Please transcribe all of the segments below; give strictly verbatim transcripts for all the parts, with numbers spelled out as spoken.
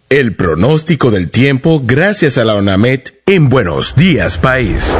El pronóstico del tiempo gracias a la ONAMED en Buenos Días País.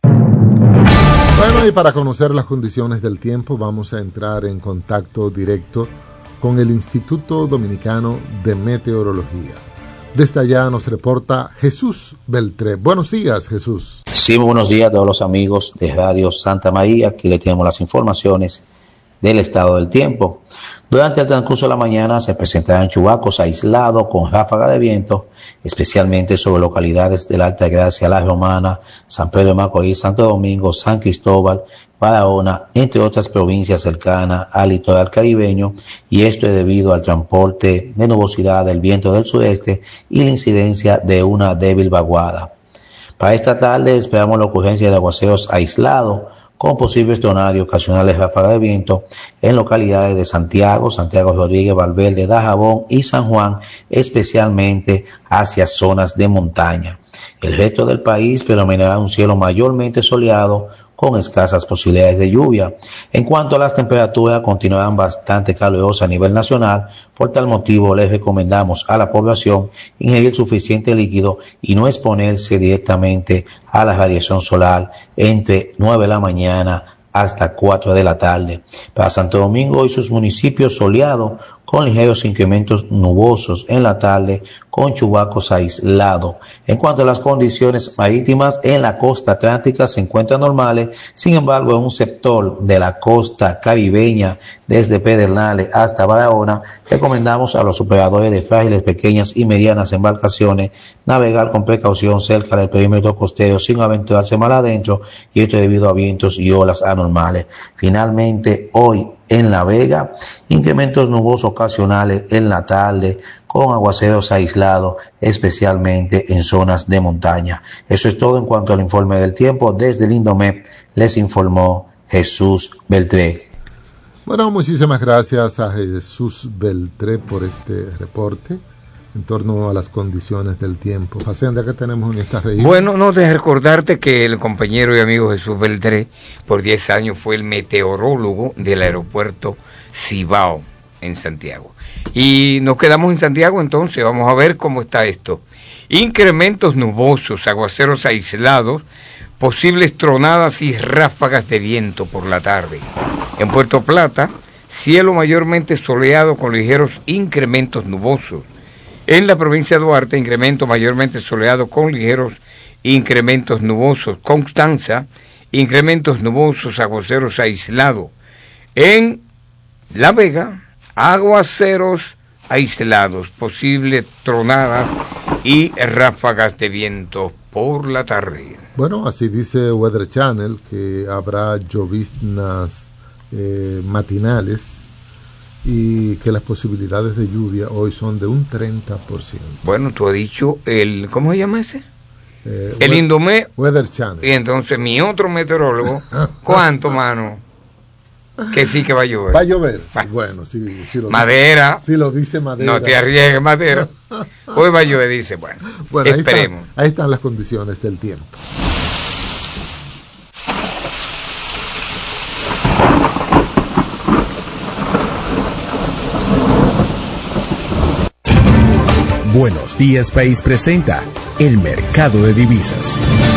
Bueno, y para conocer las condiciones del tiempo vamos a entrar en contacto directo con el Instituto Dominicano de Meteorología. Desde allá nos reporta Jesús Beltré. Buenos días, Jesús. Sí, muy buenos días a todos los amigos de Radio Santa María. Aquí le tenemos las informaciones del estado del tiempo. Durante el transcurso de la mañana se presentarán chubascos aislados con ráfaga de viento, especialmente sobre localidades de la Alta Gracia, La Romana, San Pedro de Macorís, Santo Domingo, San Cristóbal, Barahona, entre otras provincias cercanas al litoral caribeño, y esto es debido al transporte de nubosidad del viento del sureste y la incidencia de una débil vaguada. Para esta tarde esperamos la ocurrencia de aguaceros aislados con posibles tornados ocasionales ráfagas de viento en localidades de Santiago, Santiago Rodríguez, Valverde, Dajabón y San Juan, especialmente hacia zonas de montaña. El resto del país predominará un cielo mayormente soleado con escasas posibilidades de lluvia. En cuanto a las temperaturas, continuarán bastante calurosas a nivel nacional. Por tal motivo, les recomendamos a la población ingerir suficiente líquido y no exponerse directamente a la radiación solar entre nueve de la mañana hasta cuatro de la tarde. Para Santo Domingo y sus municipios, soleado con ligeros incrementos nubosos en la tarde con chubascos aislados. En cuanto a las condiciones marítimas, en la costa atlántica se encuentran normales. Sin embargo, en un sector de la costa caribeña, desde Pedernales hasta Barahona, recomendamos a los operadores de frágiles, pequeñas y medianas embarcaciones navegar con precaución cerca del perímetro costero sin aventurarse mal adentro, y esto debido a vientos y olas anormales. Finalmente, hoy en La Vega, incrementos nubosos ocasionales en la tarde con aguaceros aislados, especialmente en zonas de montaña. Eso es todo en cuanto al informe del tiempo. Desde el Indomet les informó Jesús Beltré. Bueno, muchísimas gracias a Jesús Beltré por este reporte en torno a las condiciones del tiempo. Facenda, ¿qué tenemos en esta región? Bueno, no de recordarte que el compañero y amigo Jesús Beltré por diez años fue el meteorólogo del aeropuerto Cibao en Santiago. Y nos quedamos en Santiago, entonces vamos a ver cómo está esto. Incrementos nubosos, aguaceros aislados, posibles tronadas y ráfagas de viento por la tarde. En Puerto Plata, cielo mayormente soleado con ligeros incrementos nubosos. En la provincia de Duarte, incremento mayormente soleado con ligeros incrementos nubosos. Constanza, incrementos nubosos, aguaceros aislados. En La Vega, aguaceros aislados, posibles tronadas y ráfagas de viento por la tarde. Bueno, así dice Weather Channel, que habrá lloviznas eh, matinales y que las posibilidades de lluvia hoy son de un treinta por ciento. Bueno, tú has dicho el, ¿cómo se llama ese? Eh, el Indomet. Weather Channel. Y entonces mi otro meteorólogo, ¿cuánto, mano? Que sí que va a llover. Va a llover. Va. Bueno, si, si lo Madera. Dice, si lo dice Madera. No te arriesgues, Madera. Hoy va a llover, dice, bueno, bueno esperemos. Ahí, está, ahí están las condiciones del tiempo. Buenos Días País presenta el mercado de divisas.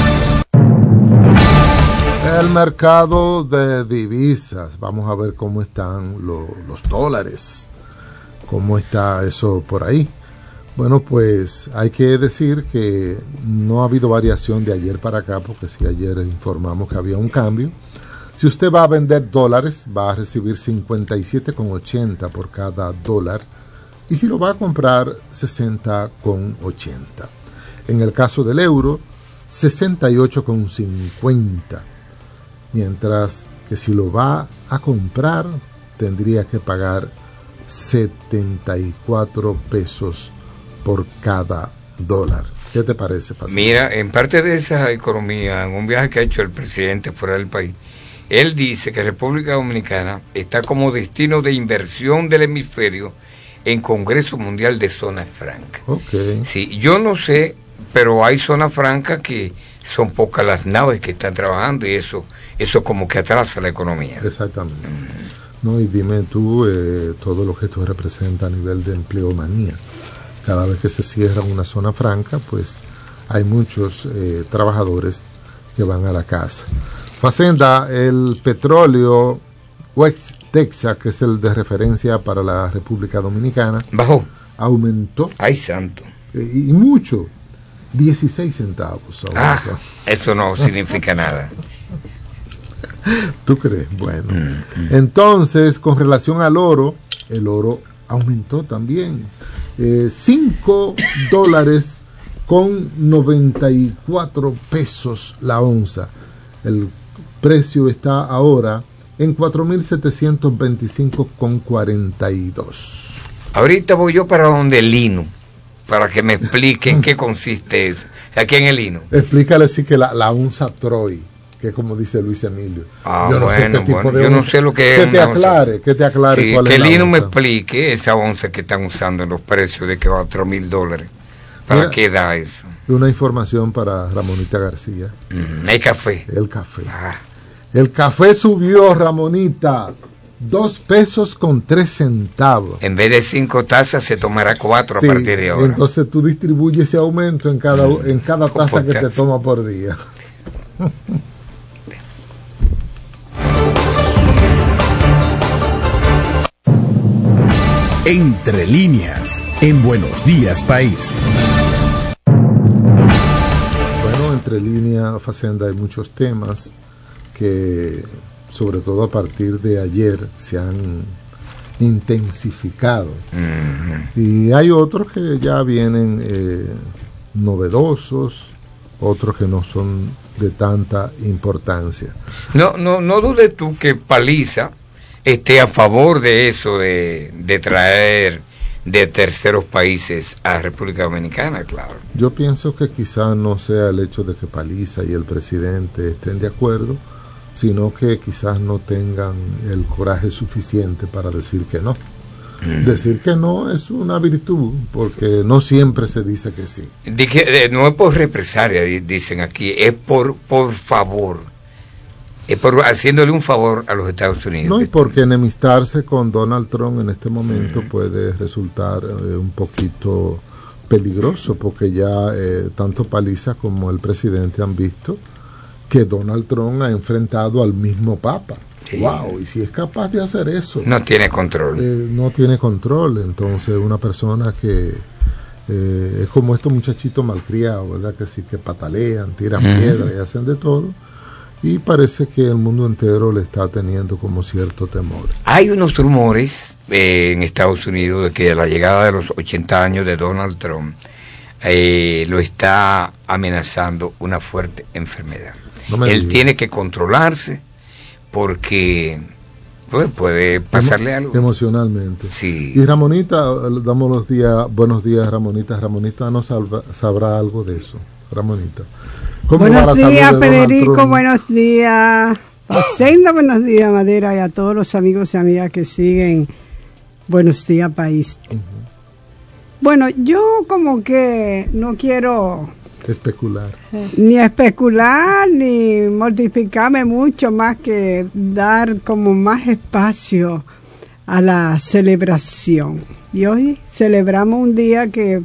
El mercado de divisas, vamos a ver cómo están lo, los dólares, cómo está eso por ahí. Bueno, pues hay que decir que no ha habido variación de ayer para acá, porque si ayer informamos que había un cambio. Si usted va a vender dólares, va a recibir cincuenta y siete con ochenta por cada dólar, y si lo va a comprar, sesenta con ochenta. En el caso del euro, sesenta y ocho con cincuenta. Mientras que si lo va a comprar, tendría que pagar setenta y cuatro pesos por cada dólar. ¿Qué te parece, Pastor? Mira, en parte de esa economía, en un viaje que ha hecho el presidente fuera del país, él dice que República Dominicana está como destino de inversión del hemisferio en Congreso Mundial de Zonas Francas. Okay. Sí, yo no sé, pero hay zonas francas que son pocas las naves que están trabajando y eso eso como que atrasa la economía. Exactamente. Mm. No, y dime tú, eh, todo lo que esto representa a nivel de empleomanía. cada vez que se cierra una zona franca, pues hay muchos eh, trabajadores que van a la casa. Facenda, el petróleo West Texas, que es el de referencia para la República Dominicana, bajó, aumentó. Ay, santo. Eh, y mucho, dieciséis centavos. Ah, eso no significa nada. ¿Tú crees? Bueno. Mm-hmm. Entonces, con relación al oro, el oro aumentó también. Eh, cinco dólares con noventa y cuatro pesos la onza. El precio está ahora en cuatro mil setecientos veinticinco con cuarenta y dos. Ahorita voy yo para donde el lino, para que me explique en qué consiste eso. Aquí en el lino. Explícale así que la, la onza Troy, que es como dice Luis Emilio. Ah, yo no bueno, sé qué tipo bueno, de yo no onza. sé lo que que es te aclare, onza. Que te aclare sí, cuál que es la el lino onza. me explique esa onza que están usando en los precios de que cuatro mil dólares. ¿Para Mira, qué da eso? Una información para Ramonita García. Mm, el café. El café. Ah. El café subió, Ramonita, dos pesos con tres centavos. En vez de cinco tazas se tomará cuatro sí, a partir de ahora. Entonces tú distribuyes ese aumento en cada, mm, en cada taza que te toma por día. Entre líneas, en Buenos Días País. Bueno, entre líneas, Facenda, hay muchos temas que, sobre todo a partir de ayer, se han intensificado. Mm-hmm. Y hay otros que ya vienen eh, novedosos, otros que no son de tanta importancia. No, no, no dudes tú que Paliza esté a favor de eso, de, de traer de terceros países a República Dominicana, claro. Yo pienso que quizás no sea el hecho de que Paliza y el presidente estén de acuerdo, sino que quizás no tengan el coraje suficiente para decir que no. Mm. Decir que no es una virtud, porque no siempre se dice que sí. Dije, no es por represalia, dicen aquí, es por, por favor. Es por haciéndole un favor a los Estados Unidos. No, y porque enemistarse con Donald Trump en este momento mm. puede resultar eh, un poquito peligroso, porque ya eh, tanto Paliza como el presidente han visto que Donald Trump ha enfrentado al mismo Papa. Sí. Wow, y si es capaz de hacer eso. No tiene control. Eh, no tiene control, entonces una persona que eh, es como estos muchachitos malcriados, ¿verdad? Que sí, que patalean, tiran mm. piedras y hacen de todo. Y parece que el mundo entero le está teniendo como cierto temor. Hay unos rumores eh, en Estados Unidos de que la llegada de los ochenta años de Donald Trump eh, lo está amenazando una fuerte enfermedad. No Él diga. Tiene que controlarse porque pues, puede pasarle Emo- algo. Emocionalmente. Sí. Y Ramonita, damos los días, buenos días Ramonita. Ramonita no salva, sabrá algo de eso. Ramonita. Buenos días, Federico, buenos días, Facenda, buenos días, Madera, y a todos los amigos y amigas que siguen Buenos Días País. Uh-huh. Bueno, yo como que no quiero especular. Eh, ni especular, ni mortificarme mucho, más que dar como más espacio a la celebración. Y hoy celebramos un día que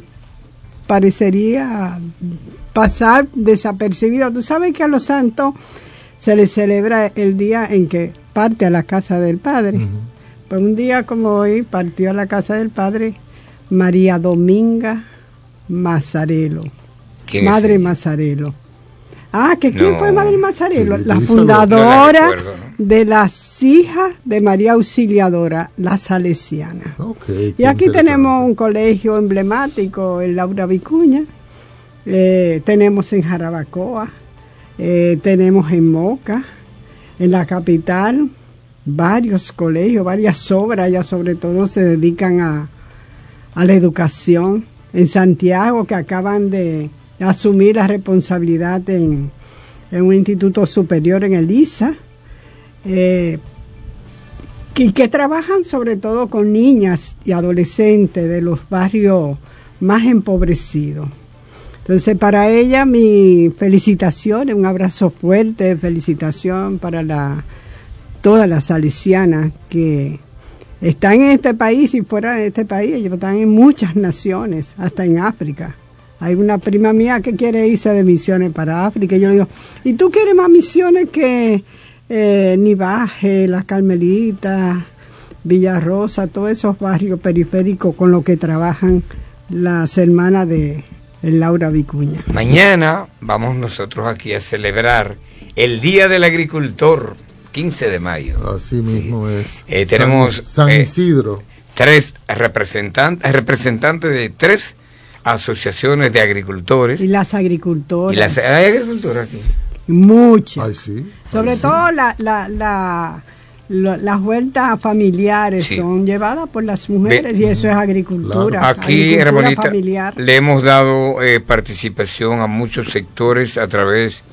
parecería pasar desapercibido. Tú sabes que a los santos se les celebra el día en que parte a la casa del Padre. Uh-huh. Pues un día como hoy partió a la casa del Padre María Dominga Mazzarello, Madre es Mazzarello. Ah, ¿que quién no. fue Madre Mazzarello? Sí, la fundadora no la recuerdo, ¿no? de las hijas de María Auxiliadora, la Salesiana. Okay, y aquí tenemos un colegio emblemático, el Laura Vicuña. Eh, tenemos en Jarabacoa, eh, tenemos en Moca, en la capital, varios colegios, varias obras, ya sobre todo se dedican a, a la educación. En Santiago, que acaban de asumir la responsabilidad en, en un instituto superior en el I S A, eh, y que trabajan sobre todo con niñas y adolescentes de los barrios más empobrecidos. Entonces, para ella, mi felicitación, un abrazo fuerte, felicitación para la, todas las salesianas que están en este país y fuera de este país, ellos están en muchas naciones, hasta en África. Hay una prima mía que quiere irse de misiones para África y yo le digo, ¿y tú quieres más misiones que eh, Nivaje, Las Carmelitas, Villarrosa, todos esos barrios periféricos con los que trabajan las hermanas de Laura Vicuña? Mañana vamos nosotros aquí a celebrar el Día del Agricultor, quince de mayo. Así mismo es. Eh, tenemos San, San Isidro. Eh, tres representantes, representantes de tres asociaciones de agricultores. Y las agricultoras. ¿Y las hay agricultoras aquí? Muchas. Ay, sí. Sobre Ay, todo sí. la, la, la, la, las vueltas familiares sí. son llevadas por las mujeres Be y eso es agricultura. Claro. Aquí, agricultura hermanita, familiar. Le hemos dado eh, participación a muchos sectores a través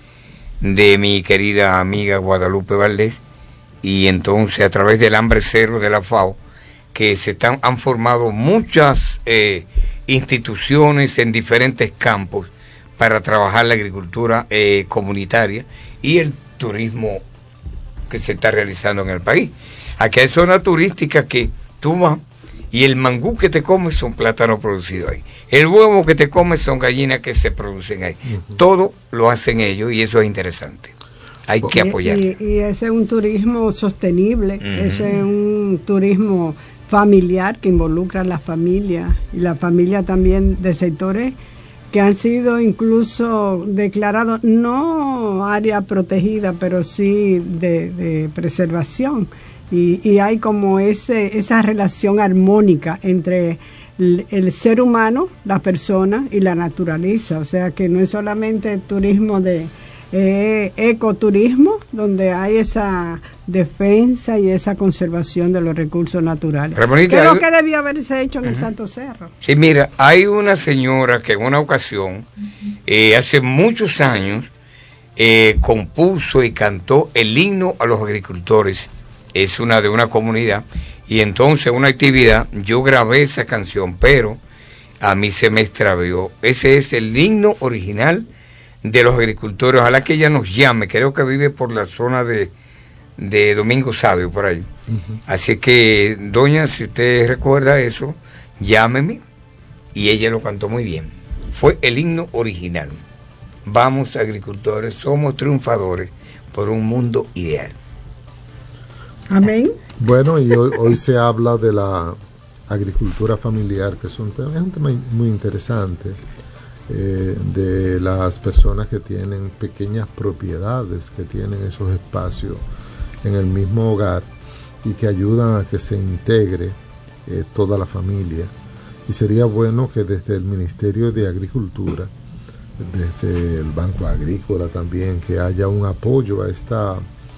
de mi querida amiga Guadalupe Valdés y entonces a través del hambre cero de la FAO, que se están, han formado muchas eh, instituciones en diferentes campos para trabajar la agricultura eh, comunitaria y el turismo que se está realizando en el país. Aquí hay zonas turísticas que tú vas y el mangú que te comes son plátanos producidos ahí. El huevo que te comes son gallinas que se producen ahí. Uh-huh. Todo lo hacen ellos y eso es interesante. Hay que apoyar. Y, y, y ese es un turismo sostenible, uh-huh. ese es un turismo familiar que involucra a la familia y la familia también de sectores que han sido incluso declarados no área protegida, pero sí de, de preservación. Y, y hay como ese esa relación armónica entre el, el ser humano, la persona y la naturaleza. O sea que no es solamente turismo de eh, ecoturismo, donde hay esa defensa y esa conservación de los recursos naturales. Ramonita, que es lo hay... que debió haberse hecho en uh-huh. el Santo Cerro. Sí, mira, hay una señora que en una ocasión, uh-huh. eh, hace muchos años, eh, compuso y cantó el himno a los agricultores. Es una de una comunidad y entonces una actividad, yo grabé esa canción, pero a mí se me extravió. Ese es el himno original de los agricultores. Ojalá que ella nos llame, creo que vive por la zona de, de Domingo Sabio, por ahí. Uh-huh. Así que, doña, si usted recuerda eso, llámeme, y ella lo cantó muy bien. Fue el himno original. Vamos, agricultores, somos triunfadores por un mundo ideal. Amén. Bueno, y hoy, hoy se habla de la agricultura familiar, que es un tema, es un tema muy interesante, eh, de las personas que tienen pequeñas propiedades, que tienen esos espacios en el mismo hogar y que ayudan a que se integre eh, toda la familia. Y sería bueno que desde el Ministerio de Agricultura, desde el Banco Agrícola también, que haya un apoyo a esta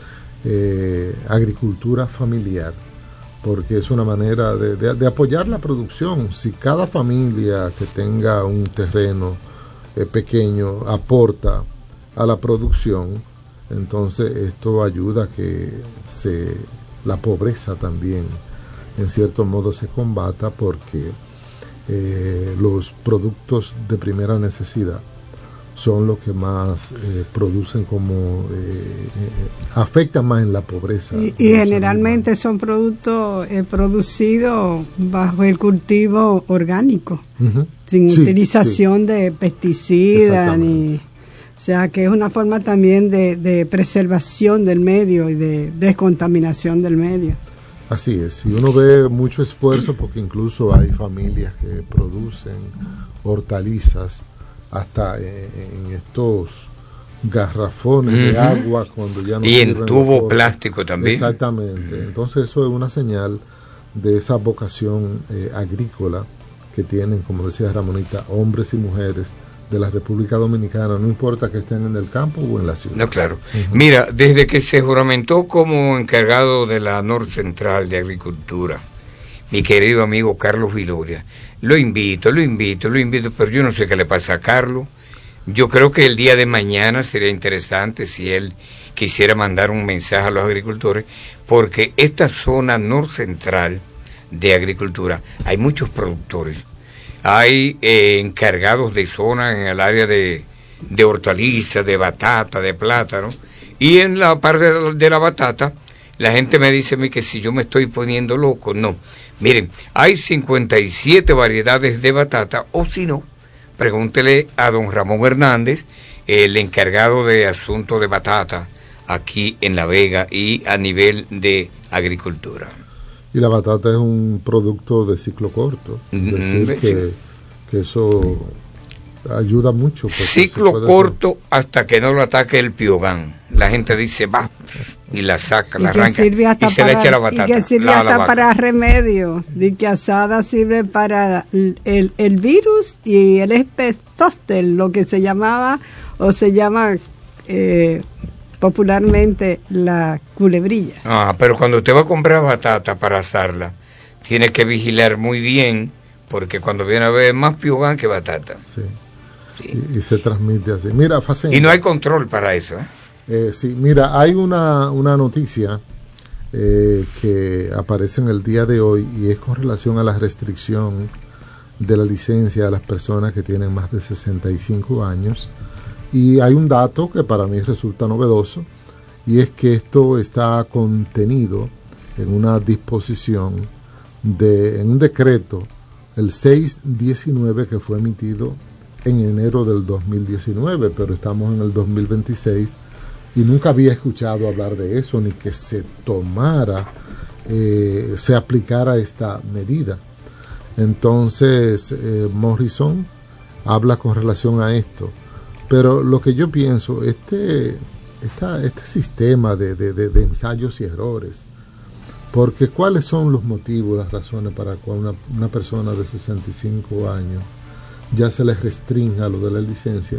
Eh, agricultura familiar, porque es una manera de, de, de apoyar la producción. Si cada familia que tenga un terreno eh, pequeño aporta a la producción, entonces esto ayuda a que se, la pobreza también en cierto modo se combata, porque eh, los productos de primera necesidad son los que más eh, producen como eh, eh, afectan más en la pobreza. Y, y generalmente son productos eh, producidos bajo el cultivo orgánico, uh-huh. sin sí, utilización sí. de pesticidas, ni, o sea que es una forma también de, de preservación del medio y de descontaminación del medio. Así es, y uno ve mucho esfuerzo, porque incluso hay familias que producen hortalizas hasta en estos garrafones uh-huh. de agua cuando ya no y en tubo plástico también. Exactamente. Uh-huh. Entonces eso es una señal de esa vocación eh, agrícola que tienen, como decía Ramonita, hombres y mujeres de la República Dominicana, no importa que estén en el campo o en la ciudad. No, claro. Uh-huh. Mira, desde que se juramentó como encargado de la Norcentral de Agricultura, mi querido amigo Carlos Viloria, lo invito, lo invito, lo invito, pero yo no sé qué le pasa a Carlos. Yo creo que el día de mañana sería interesante si él quisiera mandar un mensaje a los agricultores, porque esta zona norcentral de agricultura hay muchos productores. Hay eh, encargados de zona en el área de, de hortalizas, de batata, de plátano, y en la parte de la batata la gente me dice a mí que si yo me estoy poniendo loco. No, miren, hay cincuenta y siete variedades de batata, o si no, pregúntele a don Ramón Hernández, el encargado de asuntos de batata aquí en La Vega y a nivel de agricultura. Y la batata es un producto de ciclo corto, es decir, mm, que, que eso ayuda mucho. Ciclo corto hacer... hasta que no lo ataque el piogán. La gente dice, va, y la saca, la arranca y se para, le echa la batata. Y que sirve la, hasta la para remedio. De que asada sirve para el, el, el virus y el espestóster, lo que se llamaba o se llama eh, popularmente la culebrilla. Ah, pero cuando usted va a comprar batata para asarla, tiene que vigilar muy bien, porque cuando viene a ver más piogán que batata. Sí. Sí. Y, y se transmite así. Mira, Facenda. Y no hay control para eso, ¿eh? Eh, sí, mira, hay una, una noticia eh, que aparece en el día de hoy y es con relación a la restricción de la licencia a las personas que tienen más de sesenta y cinco años. Y hay un dato que para mí resulta novedoso, y es que esto está contenido en una disposición, de, en un decreto, el seiscientos diecinueve, que fue emitido en enero del dos mil diecinueve, pero estamos en el dos mil veintiséis y nunca había escuchado hablar de eso, ni que se tomara, eh, se aplicara esta medida. Entonces, eh, Morrison habla con relación a esto. Pero lo que yo pienso, este, esta, este sistema de, de, de, de ensayos y errores, porque ¿cuáles son los motivos, las razones para que una, una persona de sesenta y cinco años ya se les restrinja lo de la licencia?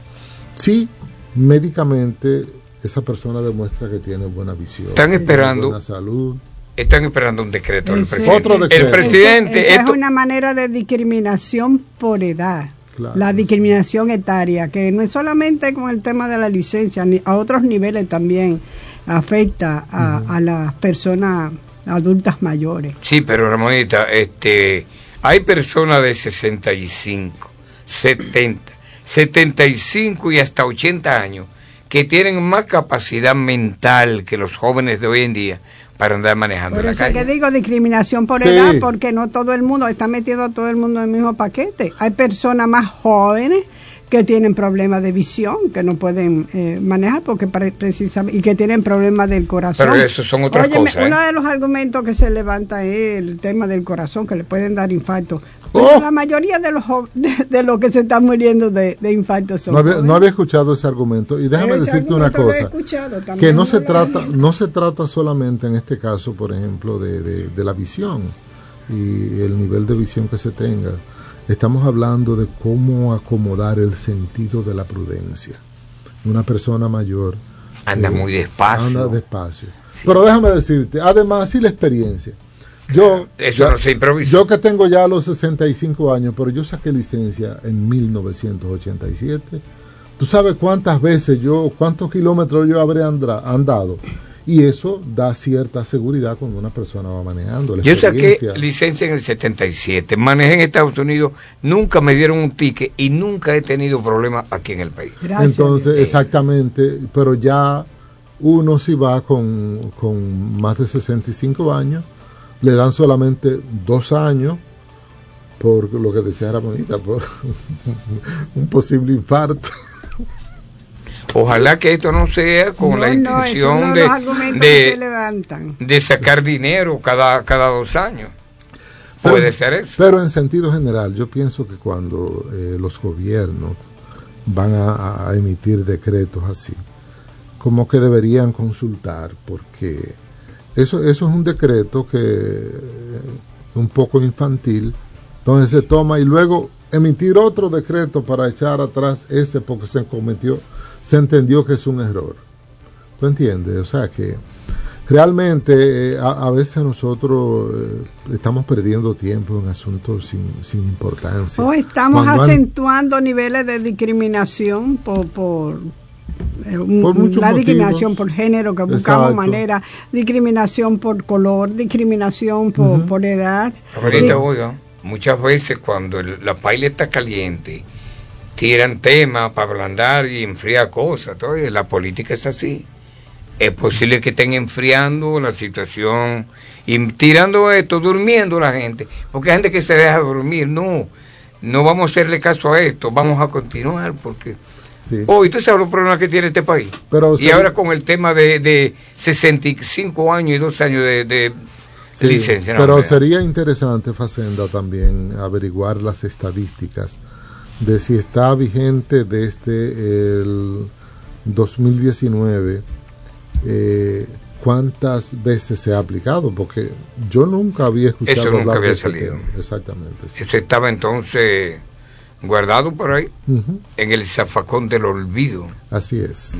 Sí, médicamente esa persona demuestra que tiene buena visión, están esperando buena salud. Están esperando un decreto del Ese, presidente. Otro decreto. El presidente Esa esto, es una manera de discriminación por edad. Claro, la discriminación etaria, que no es solamente con el tema de la licencia, ni a otros niveles también afecta a, uh-huh. a las personas adultas mayores. Sí, pero Ramonita, este, hay personas de sesenta y cinco, setenta, setenta y cinco y hasta ochenta años que tienen más capacidad mental que los jóvenes de hoy en día para andar manejando por en la eso calle. que digo discriminación por sí. edad, porque no todo el mundo está metiendo a todo el mundo en el mismo paquete. Hay personas más jóvenes que tienen problemas de visión, que no pueden eh, manejar porque precisamente, y que tienen problemas del corazón. Pero eso son otras Óyeme, cosas. ¿eh? Uno de los argumentos que se levanta es el tema del corazón, que le pueden dar infarto. Oh. Pero la mayoría de los de, de los que se están muriendo de, de infarto son no había, no había escuchado ese argumento, y déjame ese decirte una cosa, escuchado, que no se trata no se trata solamente en este caso, por ejemplo, de, de, de la visión y el nivel de visión que se tenga. Estamos hablando de cómo acomodar el sentido de la prudencia. Una persona mayor anda eh, muy despacio. Anda despacio. Sí. Pero déjame decirte, además, sí, la experiencia. Yo, Eso ya, no se improvisa. Yo que tengo ya los sesenta y cinco años, pero yo saqué licencia en mil novecientos ochenta y siete. ¿Tú sabes cuántas veces yo, cuántos kilómetros yo habré andra, andado? Y eso da cierta seguridad cuando una persona va manejando. La yo saqué licencia en el setenta y siete, manejé en Estados Unidos, nunca me dieron un ticket y nunca he tenido problemas aquí en el país. Gracias. Entonces, exactamente, pero ya uno si va con, con más de sesenta y cinco años, le dan solamente dos años, por lo que decía Ramonita, por un posible infarto. Ojalá que esto no sea con no, la intención no, de, de, de sacar dinero cada, cada dos años. Puede pero, ser eso. Pero en sentido general, yo pienso que cuando eh, los gobiernos van a, a emitir decretos así, como que deberían consultar, porque eso, eso es un decreto que es un poco infantil, entonces se toma y luego emitir otro decreto para echar atrás ese porque se cometió, se entendió que es un error. ¿Tú entiendes? O sea que realmente eh, a, a veces nosotros eh, estamos perdiendo tiempo en asuntos sin, sin importancia. O estamos Cuando acentuando han... niveles de discriminación por... por... Un, por muchos la motivos. Discriminación por género, que buscamos Exacto. manera, discriminación por color, discriminación por, uh-huh. por edad. Ahorita, oiga, muchas veces cuando el, la paila está caliente, tiran temas para ablandar y enfriar cosas. Todo, la política es así. es posible que estén enfriando la situación y tirando esto, durmiendo la gente, porque hay gente que se deja dormir. No, no vamos a hacerle caso a esto, vamos a continuar, porque sí. Hoy tú sabes los problemas que tiene este país. Pero, y sí. Ahora con el tema de, de sesenta y cinco años y dos años de, de, sí, de licencia. No, pero mira. Sería interesante, Facenda, también averiguar las estadísticas de si está vigente desde el dos mil diecinueve, eh, cuántas veces se ha aplicado, porque yo nunca había escuchado Eso nunca hablar había de ese salido. tema. Exactamente. Sí. Eso estaba entonces guardado por ahí, uh-huh. en el zafacón del olvido. Así es.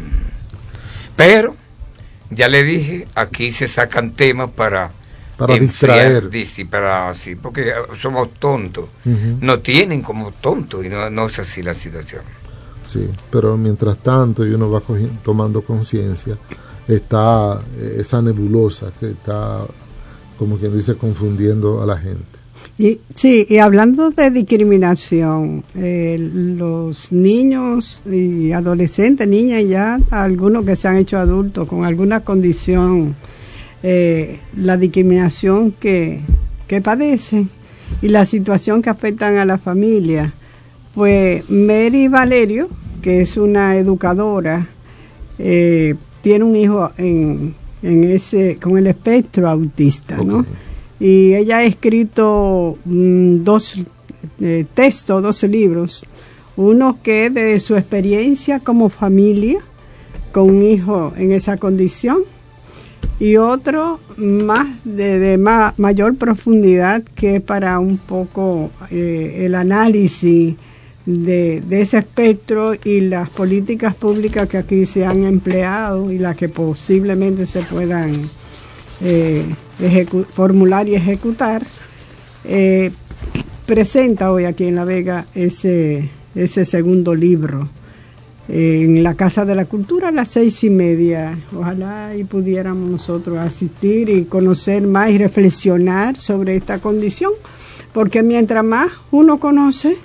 Pero, ya le dije, aquí se sacan temas para... Para enfriar, distraer. Para, sí, porque somos tontos. Uh-huh. Nos tienen como tontos y no, no es así la situación. Sí, pero mientras tanto y uno va cogiendo, tomando conciencia, está esa nebulosa que está, como quien dice, confundiendo a la gente. Y, sí, y hablando de discriminación, eh, los niños y adolescentes, niñas y ya algunos que se han hecho adultos con alguna condición, eh, la discriminación que, que padecen y la situación que afectan a la familia. Pues Mary Valerio, que es una educadora, eh, tiene un hijo en, en ese con el espectro autista, okay. ¿no? Y ella ha escrito mm, dos eh, textos, dos libros. Uno que es de su experiencia como familia con un hijo en esa condición, y otro más de, de ma, mayor profundidad, que es para un poco eh, el análisis de, de ese espectro y las políticas públicas que aquí se han empleado y las que posiblemente se puedan eh, ejecu- formular y ejecutar. Eh, presenta hoy aquí en La Vega ese, ese segundo libro en la Casa de la Cultura a las seis y media. Ojalá y pudiéramos nosotros asistir y conocer más y reflexionar sobre esta condición, porque mientras más uno conoce,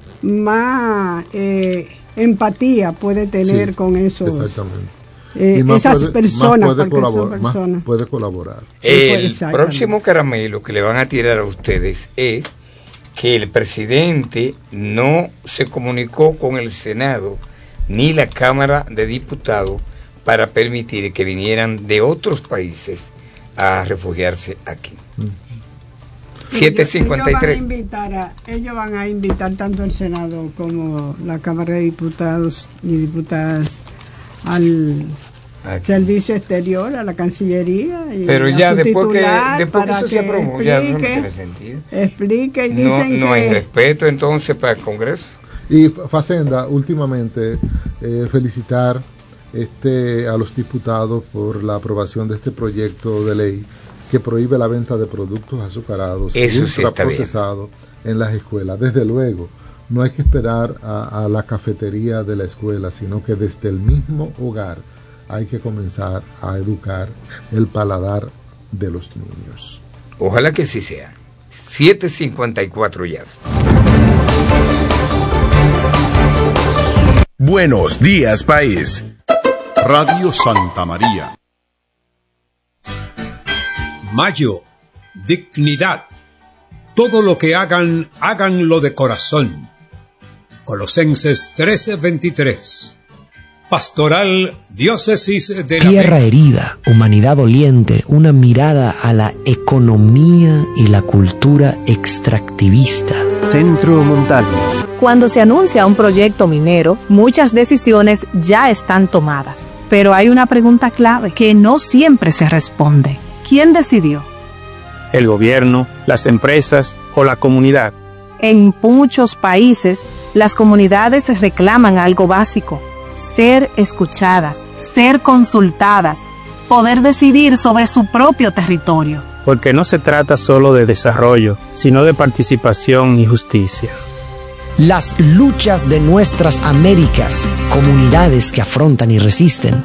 más eh, empatía puede tener, sí, con esos eh, esas puede, personas, más puede, porque son más personas. puede colaborar. El próximo caramelo que le van a tirar a ustedes es que el presidente no se comunicó con el Senado ni la Cámara de Diputados para permitir que vinieran de otros países a refugiarse aquí. Mm. siete cincuenta y tres. Ellos van a invitar a, ellos van a invitar tanto el Senado como la Cámara de Diputados y Diputadas al aquí. Servicio Exterior, a la Cancillería. Y pero ya después que, después para que eso que se aprobó, ya no tiene sentido. Explique y no, dicen no que... hay respeto entonces para el Congreso. Y Facenda, últimamente, eh, felicitar este a los diputados por la aprobación de este proyecto de ley que prohíbe la venta de productos azucarados y ultraprocesados en las escuelas. Desde luego, no hay que esperar a, a la cafetería de la escuela, sino que desde el mismo hogar hay que comenzar a educar el paladar de los niños. Ojalá que así sea. siete cincuenta y cuatro ya. Buenos días, país. Radio Santa María. Mayo, dignidad. Todo lo que hagan, háganlo de corazón. Colosenses trece veintitrés. Pastoral Diócesis de la Tierra herida, humanidad doliente, una mirada a la economía y la cultura extractivista. Centro Montalvo. Cuando se anuncia un proyecto minero, muchas decisiones ya están tomadas. Pero hay una pregunta clave que no siempre se responde. ¿Quién decidió? El gobierno, las empresas o la comunidad. En muchos países, las comunidades reclaman algo básico: ser escuchadas, ser consultadas, poder decidir sobre su propio territorio. Porque no se trata solo de desarrollo, sino de participación y justicia. Las luchas de nuestras Américas, comunidades que afrontan y resisten.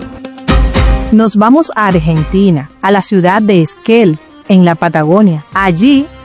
Nos vamos a Argentina, a la ciudad de Esquel, en la Patagonia. Allí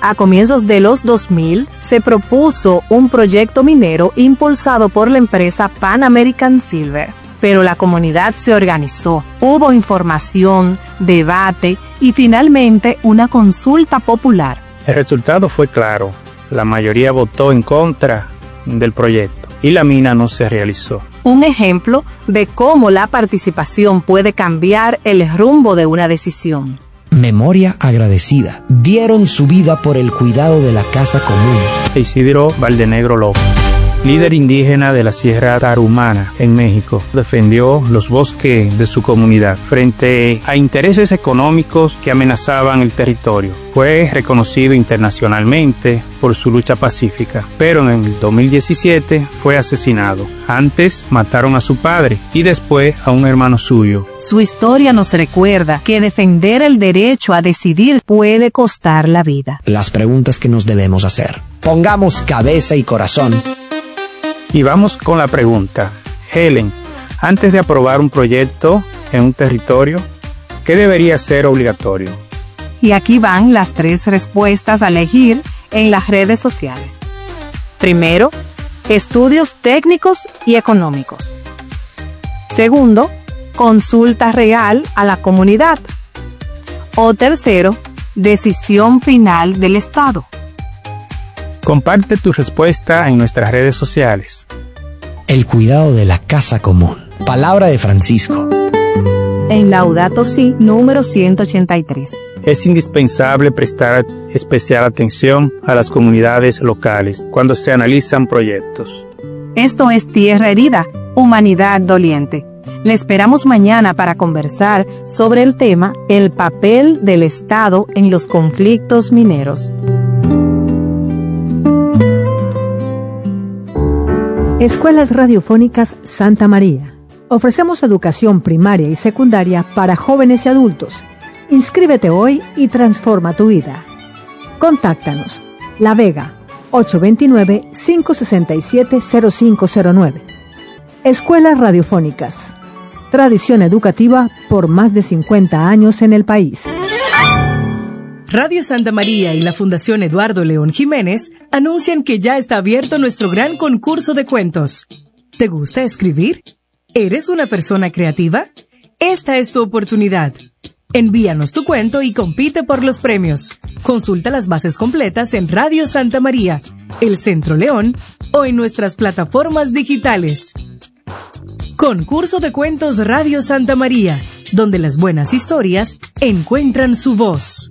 A comienzos de los dos mil, se propuso un proyecto minero impulsado por la empresa Pan American Silver, pero la comunidad se organizó, hubo información, debate y finalmente una consulta popular. El resultado fue claro, la mayoría votó en contra del proyecto y la mina no se realizó. Un ejemplo de cómo la participación puede cambiar el rumbo de una decisión. Memoria agradecida. Dieron su vida por el cuidado de la casa común. Isidro Valdenegro López, líder indígena de la Sierra Tarahumara en México, defendió los bosques de su comunidad frente a intereses económicos que amenazaban el territorio. Fue reconocido internacionalmente por su lucha pacífica, pero en el dos mil diecisiete fue asesinado. Antes mataron a su padre y después a un hermano suyo. Su historia nos recuerda que defender el derecho a decidir puede costar la vida. Las preguntas que nos debemos hacer. Pongamos cabeza y corazón. Y vamos con la pregunta. Helen, antes de aprobar un proyecto en un territorio, ¿qué debería ser obligatorio? Y aquí van las tres respuestas a elegir en las redes sociales. Primero, estudios técnicos y económicos. Segundo, consulta real a la comunidad. O tercero, decisión final del Estado. Comparte tu respuesta en nuestras redes sociales. El cuidado de la casa común. Palabra de Francisco. En Laudato Si, número ciento ochenta y tres. Es indispensable prestar especial atención a las comunidades locales cuando se analizan proyectos. Esto es Tierra Herida, Humanidad Doliente. Le esperamos mañana para conversar sobre el tema el papel del Estado en los conflictos mineros. Escuelas Radiofónicas Santa María. Ofrecemos educación primaria y secundaria para jóvenes y adultos. Inscríbete hoy y transforma tu vida. Contáctanos. La Vega, ocho dos nueve, cinco seis siete, cero cinco cero nueve. Escuelas Radiofónicas. Tradición educativa por más de cincuenta años en el país. Radio Santa María y la Fundación Eduardo León Jiménez anuncian que ya está abierto nuestro gran concurso de cuentos. ¿Te gusta escribir? ¿Eres una persona creativa? Esta es tu oportunidad. Envíanos tu cuento y compite por los premios. Consulta las bases completas en Radio Santa María, El Centro León o en nuestras plataformas digitales. Concurso de Cuentos Radio Santa María, donde las buenas historias encuentran su voz.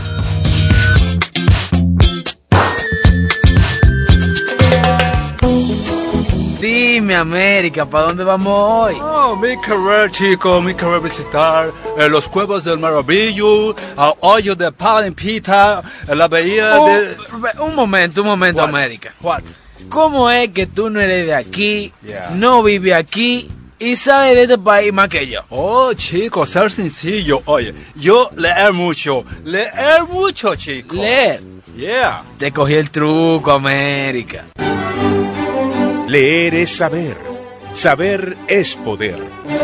Dime, América, ¿para dónde vamos hoy? Oh, mi querer, chico, mi querer visitar eh, los Cuevos del Maravillo, el hoyo de Palempita, la bahía oh, de... Un momento, un momento, What? América. What? ¿Cómo es que tú no eres de aquí, Yeah. no vives aquí y sabes de este país más que yo? Oh, chico, ser sencillo. Oye, yo leer mucho, leer mucho, chico. Leer. Yeah. Te cogí el truco, América. Leer es saber. Saber es poder.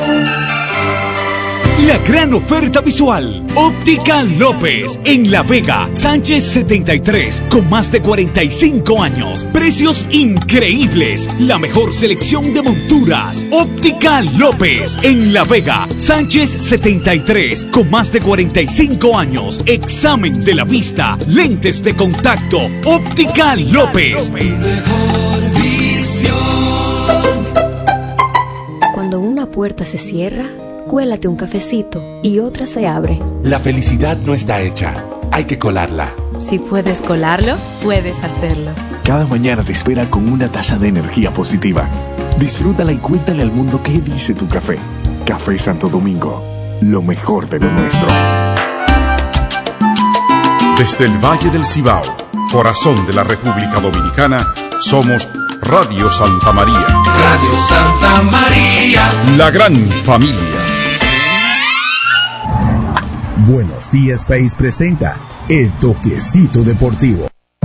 La gran oferta visual. Óptica López. En La Vega, Sánchez setenta y tres. Con más de cuarenta y cinco años. Precios increíbles. La mejor selección de monturas. Óptica López. En La Vega, Sánchez setenta y tres. Con más de cuarenta y cinco años. Examen de la vista. Lentes de contacto. Óptica López. Cuando una puerta se cierra, cuélate un cafecito y otra se abre. La felicidad no está hecha, hay que colarla. Si puedes colarlo, puedes hacerlo. Cada mañana te espera con una taza de energía positiva. Disfrútala y cuéntale al mundo qué dice tu café. Café Santo Domingo, lo mejor de lo nuestro. Desde el Valle del Cibao, corazón de la República Dominicana, somos Radio Santa María. Radio Santa María. La gran familia. Buenos Días País presenta El Toquecito Deportivo.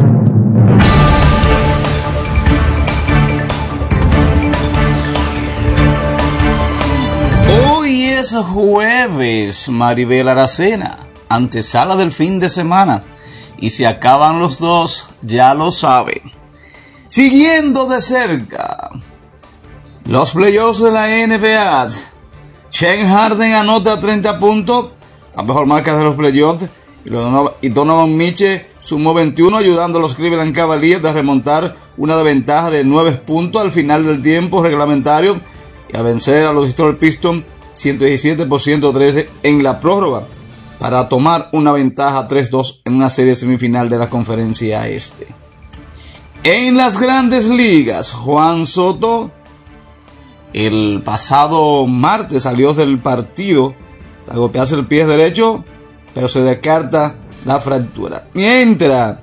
Hoy es jueves, Maribel Aracena, antesala del fin de semana. y se acaban los dos, ya lo saben. Siguiendo de cerca los playoffs de la N B A, James Harden anota treinta puntos, la mejor marca de los playoffs, y Donovan Mitchell sumó veintiuno, ayudando a los Cleveland Cavaliers a remontar una ventaja de nueve puntos al final del tiempo reglamentario y a vencer a los Detroit Pistons ciento diecisiete por ciento trece en la prórroga para tomar una ventaja tres dos en una serie semifinal de la Conferencia Este. En las Grandes Ligas, Juan Soto el pasado martes salió del partido a golpearse el pie derecho, pero se descarta la fractura. Mientras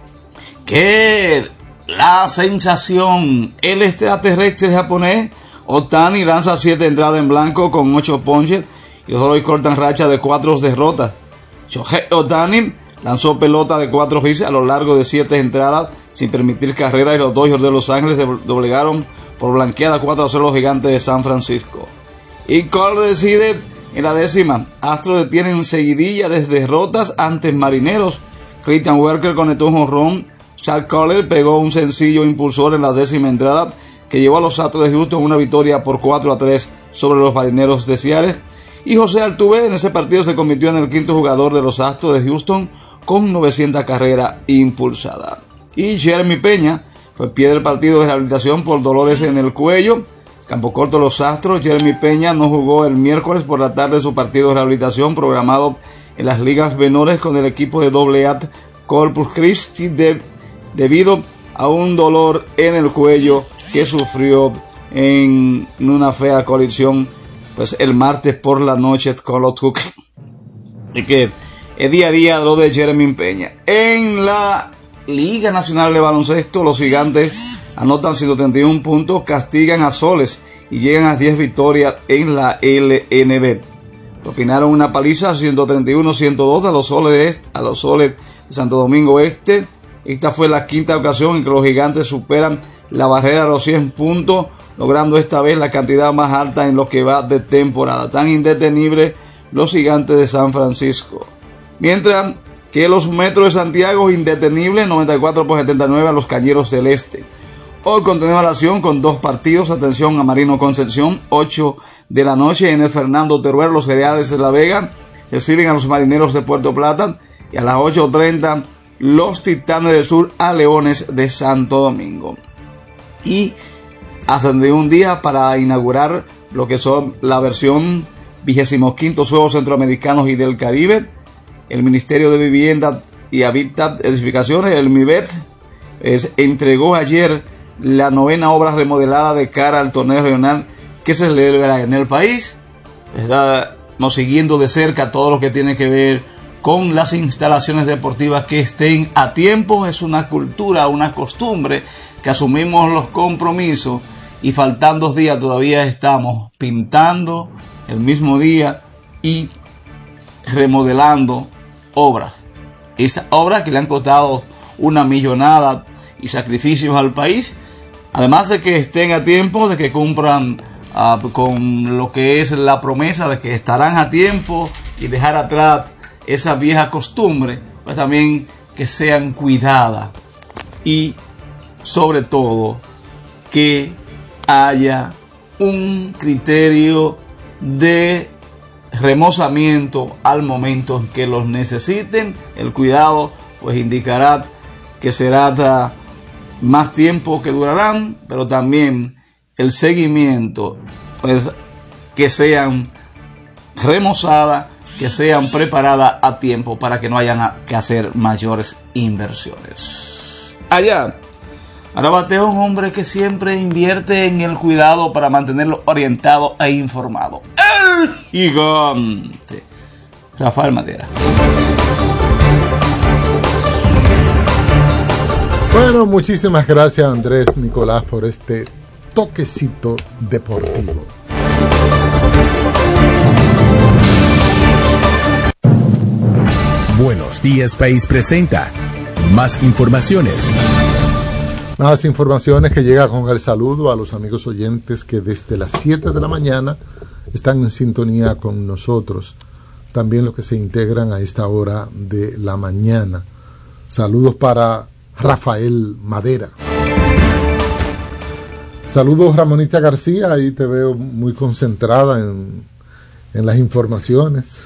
que la sensación, el extraterrestre japonés Ohtani lanza siete entradas en blanco con ocho ponches y los Dodgers cortan racha de cuatro derrotas. Shohei Ohtani lanzó pelota de cuatro hits a lo largo de siete entradas sin permitir carrera, y los Dodgers de Los Ángeles doblegaron por blanqueada cuatro a cero los Gigantes de San Francisco. Y Cole decide en la décima. Astros detienen seguidilla de derrotas ante Marineros. Christian Walker conectó un jonrón. Chad Cole pegó un sencillo impulsor en la décima entrada que llevó a los Astros de Houston una victoria por cuatro a tres sobre los Marineros de Seattle. Y José Altuve en ese partido se convirtió en el quinto jugador de los Astros de Houston con novecientas carreras impulsadas. Y Jeremy Peña fue pie del partido de rehabilitación por dolores en el cuello. Campo corto de los Astros. Jeremy Peña no jugó el miércoles por la tarde su partido de rehabilitación programado en las ligas menores con el equipo de doble A Corpus Christi de, debido a un dolor en el cuello que sufrió en una fea colisión pues el martes por la noche con los Cook. Y que el día a día lo de Jeremy Peña. En la Liga Nacional de Baloncesto, los Gigantes anotan ciento treinta y uno puntos, castigan a Soles y llegan a diez victorias en la L N B. Propinaron una paliza ciento treinta y uno a ciento dos a los Soles a los Soles de Santo Domingo Este. Esta fue la quinta ocasión en que los Gigantes superan la barrera de los cien puntos, logrando esta vez la cantidad más alta en lo que va de temporada. Tan indetenibles los Gigantes de San Francisco. Mientras que los Metros de Santiago indetenibles noventa y cuatro por setenta y nueve a los Cañeros del Este. Hoy continúa la acción con dos partidos. Atención a Marino Concepción, ocho de la noche en el Fernando Teruel. Los Cereales de La Vega reciben a los Marineros de Puerto Plata. Y a las ocho treinta los Titanes del Sur a Leones de Santo Domingo. Y ascendió un día para inaugurar lo que son la versión vigésimo quinto Juegos Centroamericanos y del Caribe. El Ministerio de Vivienda y Hábitat Edificaciones, el MIBET, es, entregó ayer la novena obra remodelada de cara al torneo regional que se celebra en el país. Estamos siguiendo de cerca todo lo que tiene que ver con las instalaciones deportivas que estén a tiempo. Es una cultura, una costumbre que asumimos los compromisos y faltan dos días todavía estamos pintando el mismo día y remodelando obras. Estas obras que le han costado una millonada y sacrificios al país, además de que estén a tiempo, de que cumplan uh, con lo que es la promesa de que estarán a tiempo y dejar atrás esa vieja costumbre, pues también que sean cuidadas y sobre todo que haya un criterio de remozamiento al momento en que los necesiten. El cuidado pues indicará que será más tiempo que durarán, pero también el seguimiento pues que sean remozadas, que sean preparadas a tiempo para que no hayan que hacer mayores inversiones. Allá ahora batea un hombre que siempre invierte en el cuidado para mantenerlo orientado e informado. El gigante Rafael Madera. Bueno, muchísimas gracias Andrés Nicolás por este toquecito deportivo. Buenos Días País presenta más informaciones. Más informaciones que llega con el saludo a los amigos oyentes que desde las siete de la mañana están en sintonía con nosotros. También los que se integran a esta hora de la mañana. Saludos para Rafael Madera. Saludos Ramonita García, ahí te veo muy concentrada en, en las informaciones.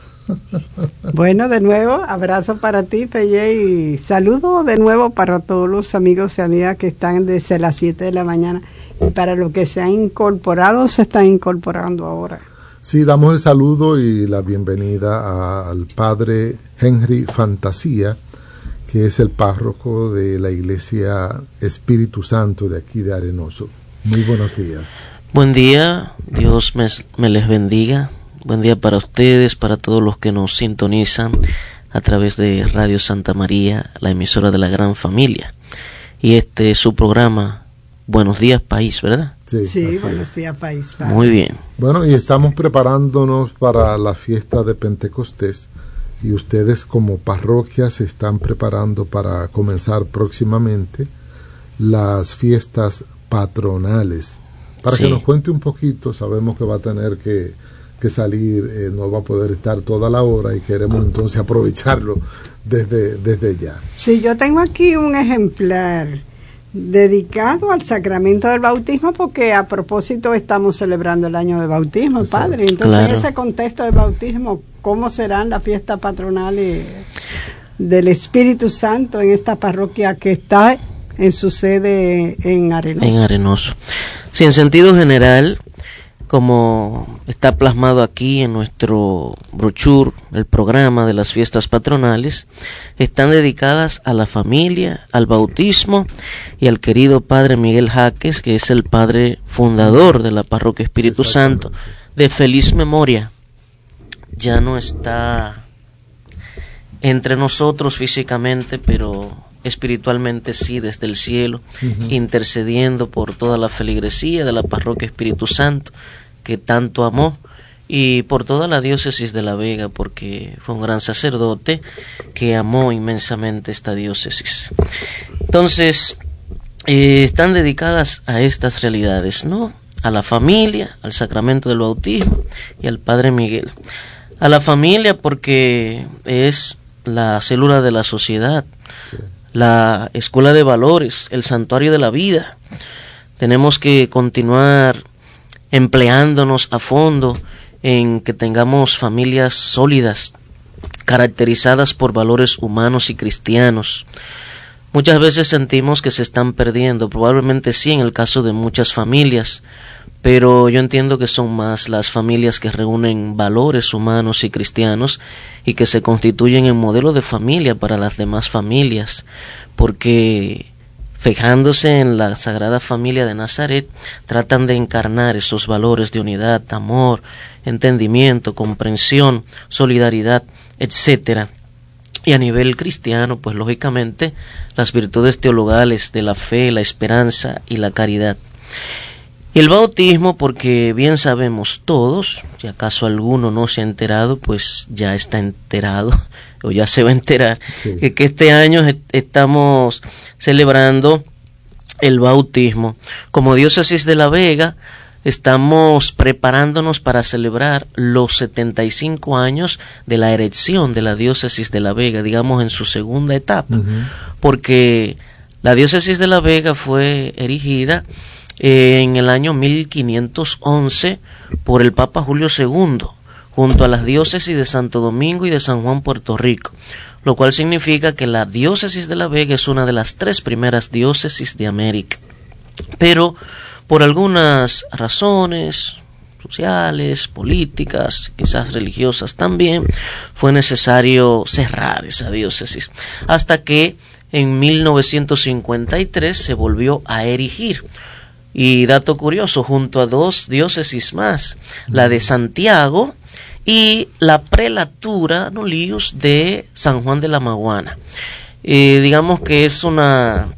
Bueno, de nuevo, abrazo para ti, Pelle, y saludo de nuevo para todos los amigos y amigas que están desde las siete de la mañana, y para los que se han incorporado, se están incorporando ahora. Sí, damos el saludo y la bienvenida a, al padre Henry Fantasía, que es el párroco de la iglesia Espíritu Santo de aquí de Arenoso. Muy buenos días. Buen día, Dios me, me les bendiga. Buen día para ustedes, para todos los que nos sintonizan a través de Radio Santa María, la emisora de la gran familia. Y este es su programa, Buenos Días País, ¿verdad? Sí, sí Buenos Días País. Padre. Muy bien. Bueno, y estamos preparándonos para la fiesta de Pentecostés. Y ustedes como parroquia se están preparando para comenzar próximamente las fiestas patronales. Para sí. que nos cuente un poquito, sabemos que va a tener que, que salir, eh, no va a poder estar toda la hora y queremos entonces aprovecharlo desde, desde ya. Sí, yo tengo aquí un ejemplar dedicado al sacramento del bautismo, porque a propósito estamos celebrando el año de bautismo, Exacto. Padre. Entonces, claro. En ese contexto del bautismo, ¿cómo serán las fiestas patronales del Espíritu Santo en esta parroquia que está en su sede en Arenoso? En Arenoso. Sí, en sentido general, como está plasmado aquí en nuestro brochure, el programa de las fiestas patronales, están dedicadas a la familia, al bautismo y al querido padre Miguel Jaques, que es el padre fundador de la parroquia Espíritu Santo, de feliz memoria. Ya no está entre nosotros físicamente, pero espiritualmente sí, desde el cielo, uh-huh. intercediendo por toda la feligresía de la parroquia Espíritu Santo, que tanto amó, y por toda la diócesis de La Vega, porque fue un gran sacerdote que amó inmensamente esta diócesis. Entonces, eh, están dedicadas a estas realidades, ¿no? A la familia, al sacramento del bautismo y al Padre Miguel. A la familia porque es la célula de la sociedad, sí. la escuela de valores, el santuario de la vida. Tenemos que continuar empleándonos a fondo en que tengamos familias sólidas, caracterizadas por valores humanos y cristianos. Muchas veces sentimos que se están perdiendo, probablemente sí en el caso de muchas familias, pero yo entiendo que son más las familias que reúnen valores humanos y cristianos y que se constituyen en modelo de familia para las demás familias, porque fijándose en la Sagrada Familia de Nazaret, tratan de encarnar esos valores de unidad, amor, entendimiento, comprensión, solidaridad, etcétera. Y a nivel cristiano, pues lógicamente, las virtudes teologales de la fe, la esperanza y la caridad. Y el bautismo, porque bien sabemos todos, si acaso alguno no se ha enterado, pues ya está enterado, o ya se va a enterar, sí. que, que este año estamos celebrando el bautismo. Como diócesis de La Vega, estamos preparándonos para celebrar los setenta y cinco años de la erección de la diócesis de La Vega, digamos en su segunda etapa, uh-huh. porque la diócesis de La Vega fue erigida en el año mil quinientos once por el Papa Julio segundo, junto a las diócesis de Santo Domingo y de San Juan, Puerto Rico, lo cual significa que la diócesis de La Vega es una de las tres primeras diócesis de América. Pero por algunas razones sociales, políticas, quizás religiosas también, fue necesario cerrar esa diócesis, hasta que en mil novecientos cincuenta y tres se volvió a erigir. Y dato curioso, junto a dos diócesis más, la de Santiago y la prelatura, no líos, de San Juan de la Maguana. Eh, digamos que es una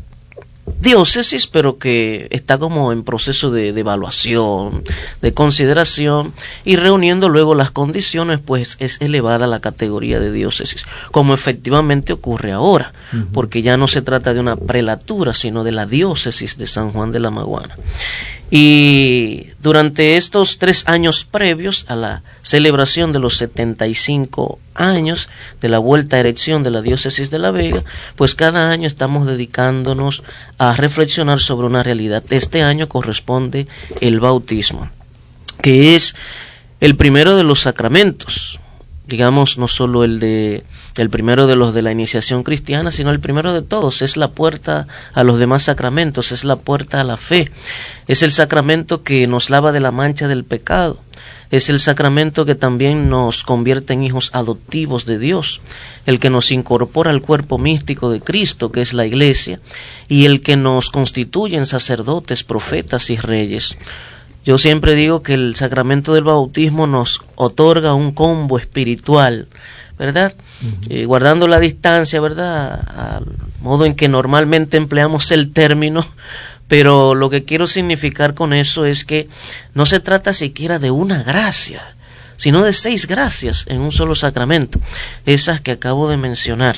diócesis, pero que está como en proceso de, de evaluación, de consideración, y reuniendo luego las condiciones, pues es elevada a la categoría de diócesis, como efectivamente ocurre ahora, uh-huh. porque ya no se trata de una prelatura, sino de la diócesis de San Juan de la Maguana. Y durante estos tres años previos a la celebración de los setenta y cinco años de la vuelta a erección de la diócesis de La Vega, pues cada año estamos dedicándonos a reflexionar sobre una realidad. Este año corresponde el bautismo, que es el primero de los sacramentos, digamos, no solo el de el primero de los de la iniciación cristiana, sino el primero de todos. Es la puerta a los demás sacramentos, es la puerta a la fe, es el sacramento que nos lava de la mancha del pecado, es el sacramento que también nos convierte en hijos adoptivos de Dios, el que nos incorpora al cuerpo místico de Cristo, que es la Iglesia, y el que nos constituye en sacerdotes, profetas y reyes. Yo siempre digo que el sacramento del bautismo nos otorga un combo espiritual, ¿verdad? Uh-huh. Eh, guardando la distancia, ¿verdad? Al modo en que normalmente empleamos el término, pero lo que quiero significar con eso es que no se trata siquiera de una gracia, sino de seis gracias en un solo sacramento, esas que acabo de mencionar.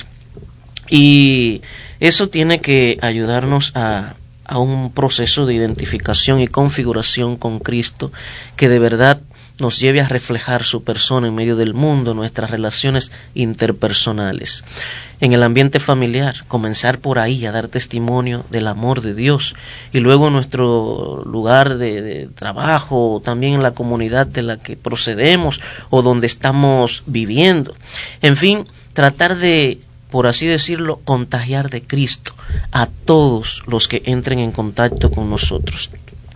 Y eso tiene que ayudarnos a, a un proceso de identificación y configuración con Cristo que de verdad nos lleve a reflejar su persona en medio del mundo, nuestras relaciones interpersonales. En el ambiente familiar, comenzar por ahí a dar testimonio del amor de Dios, y luego en nuestro lugar de, de trabajo, también en la comunidad de la que procedemos o donde estamos viviendo. En fin, tratar de, por así decirlo, contagiar de Cristo a todos los que entren en contacto con nosotros.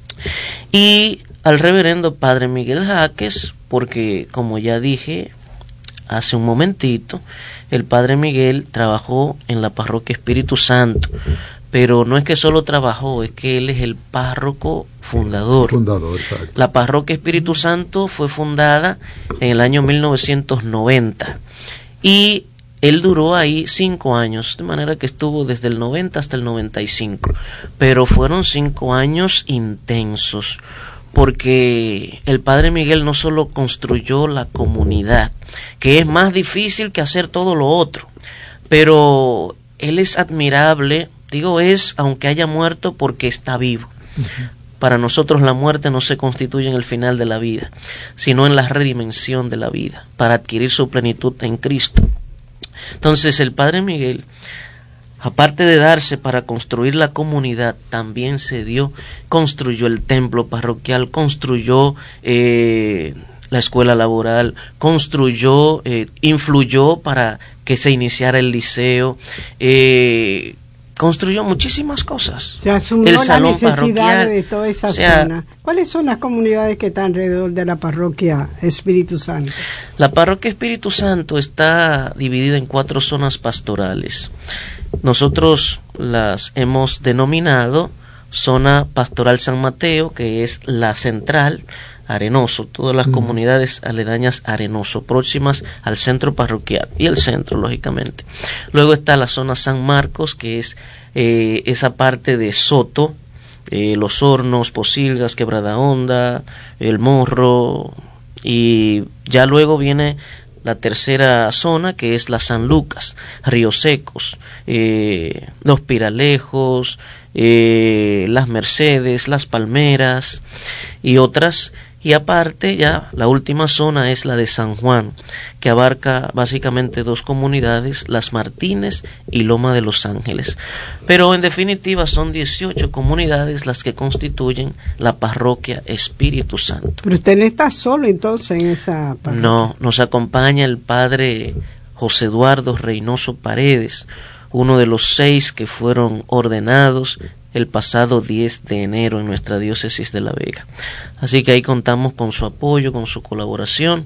Y al reverendo Padre Miguel Jaques, porque como ya dije hace un momentito, el Padre Miguel trabajó en la parroquia Espíritu Santo, pero no es que solo trabajó, es que él es el párroco fundador. Fundador, exacto. La parroquia Espíritu Santo fue fundada en el año mil novecientos noventa y él duró ahí cinco años, de manera que estuvo desde el noventa hasta el noventa y cinco, pero fueron cinco años intensos, porque el Padre Miguel no solo construyó la comunidad, que es más difícil que hacer todo lo otro, pero él es admirable, digo es, aunque haya muerto, porque está vivo. Uh-huh. Para nosotros la muerte no se constituye en el final de la vida, sino en la redimensión de la vida, para adquirir su plenitud en Cristo. Entonces el Padre Miguel, aparte de darse para construir la comunidad, también se dio, construyó el templo parroquial, construyó eh, la escuela laboral, construyó, eh, influyó para que se iniciara el liceo, eh, construyó muchísimas cosas. Se asumió el salón la necesidad parroquial, de toda esa o sea, zona. ¿Cuáles son las comunidades que están alrededor de la parroquia Espíritu Santo? La parroquia Espíritu Santo está dividida en cuatro zonas pastorales. Nosotros las hemos denominado zona pastoral San Mateo, que es la central, Arenoso, todas las mm. comunidades aledañas a Arenoso, próximas al centro parroquial y el centro, lógicamente. Luego está la zona San Marcos, que es eh, esa parte de Soto, eh, Los Hornos, Posilgas, Quebrada Honda, El Morro, y ya luego viene la tercera zona, que es la San Lucas, Ríos Secos, eh, Los Piralejos, eh, Las Mercedes, Las Palmeras y otras. Y aparte ya la última zona es la de San Juan, que abarca básicamente dos comunidades, Las Martínez y Loma de los Ángeles. Pero en definitiva son dieciocho comunidades las que constituyen la parroquia Espíritu Santo. Pero usted no está solo entonces en esa parroquia. No, nos acompaña el padre José Eduardo Reynoso Paredes, uno de los seis que fueron ordenados el pasado diez de enero en nuestra diócesis de La Vega. Así que ahí contamos con su apoyo, con su colaboración,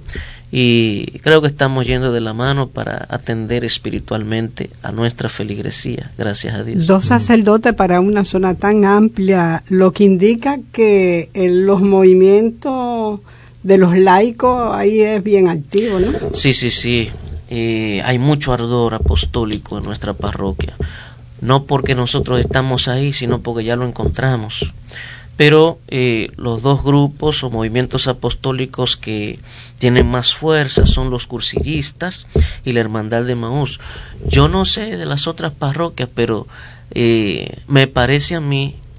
y creo que estamos yendo de la mano para atender espiritualmente a nuestra feligresía, gracias a Dios. Dos sacerdotes para una zona tan amplia, lo que indica que en los movimientos de los laicos ahí es bien activo, ¿no? Sí, sí, sí. Eh, hay mucho ardor apostólico en nuestra parroquia. No porque nosotros estamos ahí, sino porque ya lo encontramos. Pero eh, los dos grupos o movimientos apostólicos que tienen más fuerza son los cursillistas y la Hermandad de Emaús. Yo no sé de las otras parroquias, pero eh, me parece a mí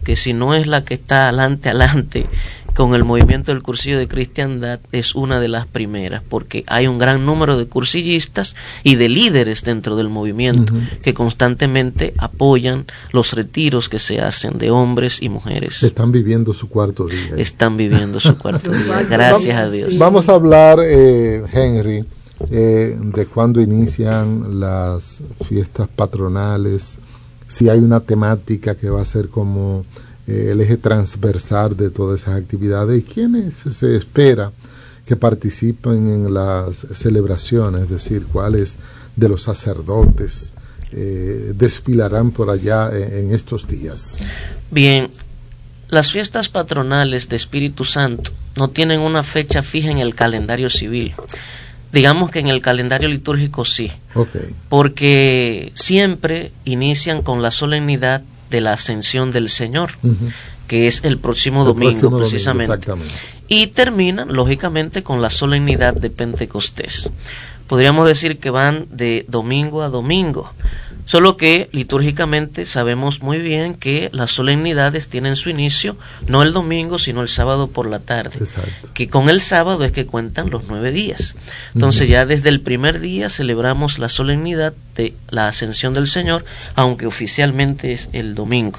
que si no es la que está adelante, adelante, con el movimiento del cursillo de cristiandad, es una de las primeras, porque hay un gran número de cursillistas y de líderes dentro del movimiento, uh-huh, que constantemente apoyan los retiros que se hacen de hombres y mujeres. Están viviendo su cuarto día. Están viviendo su cuarto día, gracias a Dios. Vamos a hablar, eh, Henry, eh, de cuándo inician las fiestas patronales, si hay una temática que va a ser como Eh, el eje transversal de todas esas actividades, y quiénes se espera que participen en las celebraciones, es decir, cuáles de los sacerdotes eh, desfilarán por allá en, en estos días. Bien, las fiestas patronales de Espíritu Santo no tienen una fecha fija en el calendario civil. Digamos que en el calendario litúrgico sí, okay, porque siempre inician con la solemnidad de la Ascensión del Señor, uh-huh, que es el próximo el domingo próximo precisamente, domingo, y terminan lógicamente con la solemnidad de Pentecostés. Podríamos decir que van de domingo a domingo, solo que litúrgicamente sabemos muy bien que las solemnidades tienen su inicio no el domingo sino el sábado por la tarde. Exacto. Que con el sábado es que cuentan los nueve días. Entonces, uh-huh, ya desde el primer día celebramos la solemnidad de la Ascensión del Señor, aunque oficialmente es el domingo,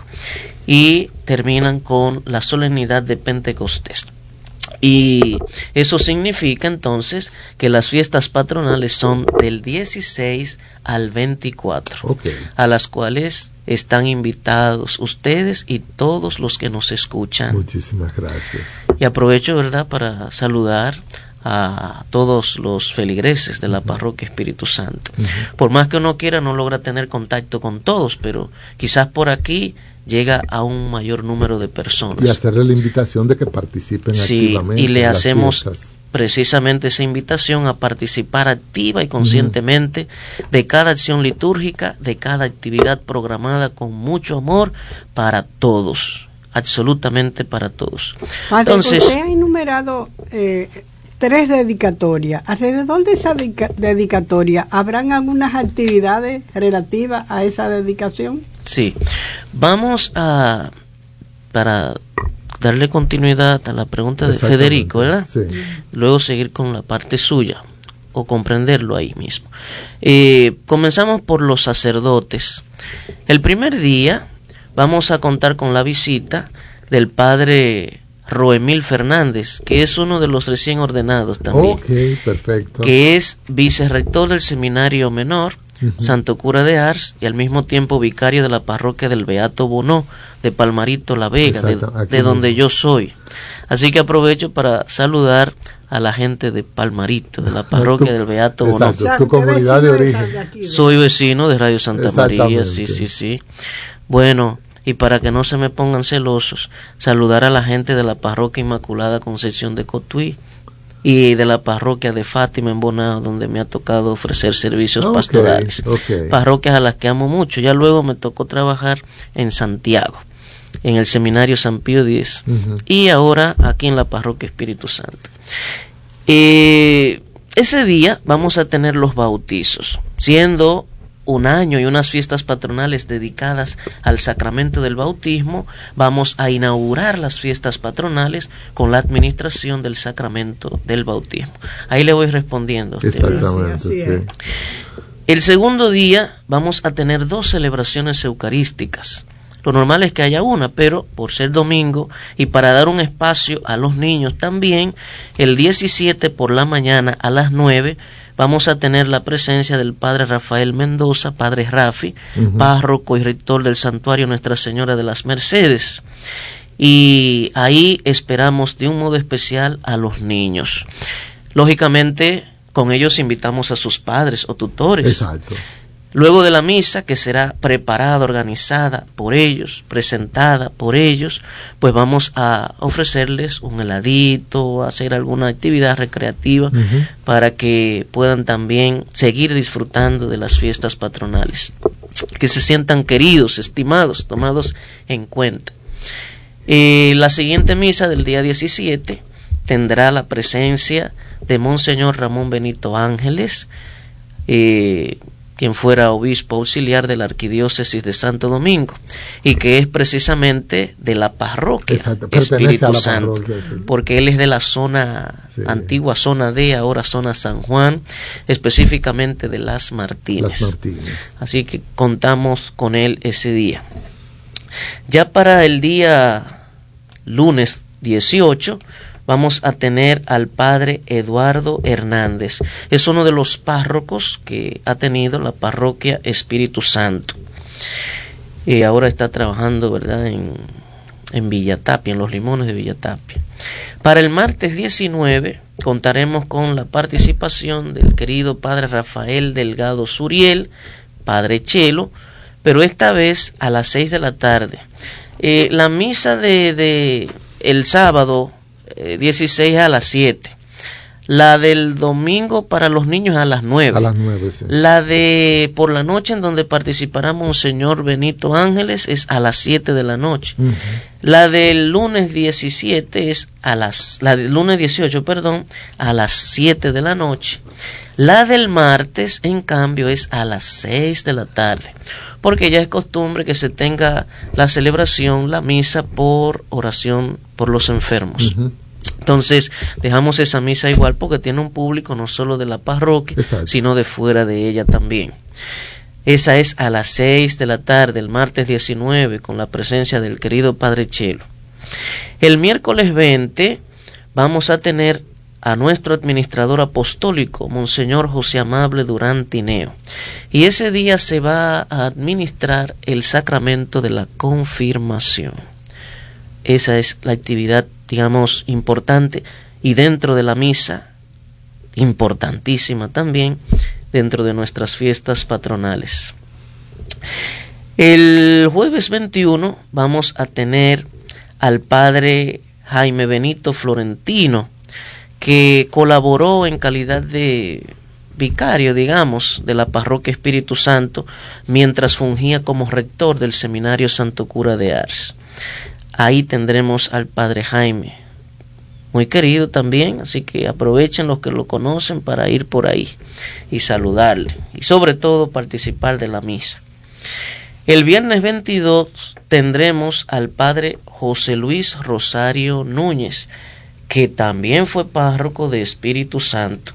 y terminan con la solemnidad de Pentecostés. Y eso significa entonces que las fiestas patronales son del dieciséis al veinticuatro, okay, a las cuales están invitados ustedes y todos los que nos escuchan. Muchísimas gracias. Y aprovecho, ¿verdad?, para saludar a todos los feligreses de la Parroquia Espíritu Santo. Uh-huh. Por más que uno quiera, no logra tener contacto con todos, pero quizás por aquí llega a un mayor número de personas. Y hacerle la invitación de que participen sí, activamente. Y le en hacemos las precisamente esa invitación a participar activa y conscientemente, uh-huh, de cada acción litúrgica, de cada actividad programada con mucho amor para todos, absolutamente para todos. Padre, entonces, usted ha enumerado eh, tres dedicatorias. Alrededor de esa dedica- dedicatoria, ¿habrán algunas actividades relativas a esa dedicación? Sí, vamos a, para darle continuidad a la pregunta de Federico, ¿verdad? Sí. Luego seguir con la parte suya, o comprenderlo ahí mismo. Eh, comenzamos por los sacerdotes. El primer día vamos a contar con la visita del padre Roemil Fernández, que es uno de los recién ordenados también. Ok, perfecto. Que es vicerrector del Seminario Menor, uh-huh, Santo Cura de Ars, y al mismo tiempo vicario de la parroquia del Beato Bonó de Palmarito La Vega, de, de donde yo soy. Así que aprovecho para saludar a la gente de Palmarito, de la parroquia del Beato Bonó. Tu comunidad de origen. De aquí, de soy vecino de Radio Santa María, sí, sí, sí. Bueno, y para que no se me pongan celosos, saludar a la gente de la parroquia Inmaculada Concepción de Cotuí y de la parroquia de Fátima en Bonao, donde me ha tocado ofrecer servicios okay, pastorales. Okay. Parroquias a las que amo mucho. Ya luego me tocó trabajar en Santiago, en el Seminario San Pío X, uh-huh, y ahora aquí en la parroquia Espíritu Santo. Eh, ese día vamos a tener los bautizos, siendo un año y unas fiestas patronales dedicadas al sacramento del bautismo. Vamos a inaugurar las fiestas patronales con la administración del sacramento del bautismo. Ahí le voy respondiendo. Exactamente, sí, sí. El segundo día vamos a tener dos celebraciones eucarísticas. Lo normal es que haya una, pero por ser domingo y para dar un espacio a los niños también, el diecisiete por la mañana a las nueve vamos a tener la presencia del padre Rafael Mendoza, padre Rafi, uh-huh, párroco y rector del santuario Nuestra Señora de las Mercedes. Y ahí esperamos de un modo especial a los niños. Lógicamente, con ellos invitamos a sus padres o tutores. Exacto. Luego de la misa, que será preparada, organizada por ellos, presentada por ellos, pues vamos a ofrecerles un heladito, hacer alguna actividad recreativa, uh-huh, para que puedan también seguir disfrutando de las fiestas patronales, que se sientan queridos, estimados, tomados en cuenta. Eh, la siguiente misa del día diecisiete tendrá la presencia de Monseñor Ramón Benito Ángeles, eh, quien fuera obispo auxiliar de la Arquidiócesis de Santo Domingo, y que es precisamente de la parroquia Exacto, Espíritu la Santo, parroquia, sí. porque él es de la zona, sí. antigua zona D, ahora zona San Juan, específicamente de Las Martínez. Las Martínez. Así que contamos con él ese día. Ya para el día lunes dieciocho, vamos a tener al padre Eduardo Hernández. Es uno de los párrocos que ha tenido la parroquia Espíritu Santo. Y ahora está trabajando, ¿verdad?, en, en Villatapia, en Los Limones de Villatapia. Para el martes diecinueve contaremos con la participación del querido padre Rafael Delgado Suriel, padre Chelo, pero esta vez a las seis de la tarde. Eh, la misa de, de el sábado dieciséis a las siete, la del domingo para los niños a las nueve, a las nueve sí. La de por la noche, en donde participará Monseñor Benito Ángeles, es a las siete de la noche. Uh-huh. La del lunes diecisiete es a las la del lunes dieciocho, perdón, a las siete de la noche. La del martes, en cambio, es a las seis de la tarde, porque ya es costumbre que se tenga la celebración, la misa por oración por los enfermos. Uh-huh. Entonces dejamos esa misa igual, porque tiene un público no solo de la parroquia, exacto, sino de fuera de ella también. Esa es a las seis de la tarde, el martes diecinueve, con la presencia del querido padre Chelo. El miércoles veinte vamos a tener a nuestro administrador apostólico, Monseñor José Amable Durán Tineo, y ese día se va a administrar el sacramento de la confirmación. Esa es la actividad, digamos, importante, y dentro de la misa, importantísima también, dentro de nuestras fiestas patronales. El jueves veintiuno vamos a tener al padre Jaime Benito Florentino, que colaboró en calidad de vicario, digamos, de la parroquia Espíritu Santo, mientras fungía como rector del seminario Santo Cura de Ars. Ahí tendremos al padre Jaime, muy querido también, así que aprovechen los que lo conocen para ir por ahí y saludarle, y sobre todo participar de la misa. El viernes veintidós tendremos al padre José Luis Rosario Núñez, que también fue párroco de Espíritu Santo.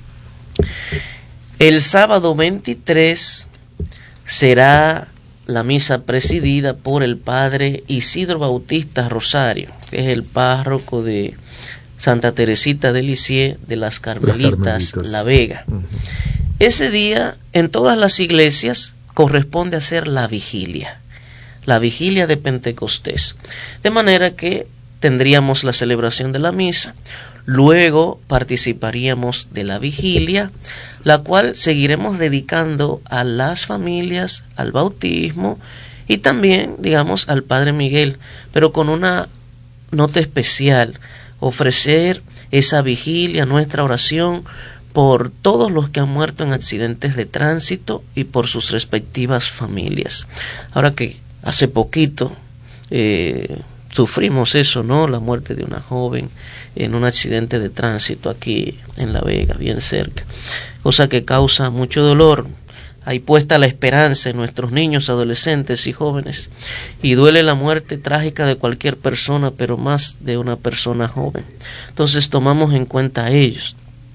El sábado veintitrés será la misa presidida por el padre Isidro Bautista Rosario, que es el párroco de Santa Teresita de Lisieux de las Carmelitas, las Carmelitas. La Vega. Uh-huh. Ese día en todas las iglesias corresponde hacer la vigilia, la vigilia de Pentecostés, de manera que tendríamos la celebración de la misa, luego participaríamos de la vigilia, la cual seguiremos dedicando a las familias, al bautismo y también, digamos, al Padre Miguel, pero con una nota especial, ofrecer esa vigilia, nuestra oración por todos los que han muerto en accidentes de tránsito y por sus respectivas familias. Ahora que hace poquito eh, sufrimos eso, ¿no? La muerte de una joven en un accidente de tránsito aquí en La Vega, bien cerca, cosa que causa mucho dolor. Hay puesta la esperanza en nuestros niños, adolescentes y jóvenes, y duele la muerte trágica de cualquier persona, pero más de una persona joven. Entonces tomamos en cuenta a ellos.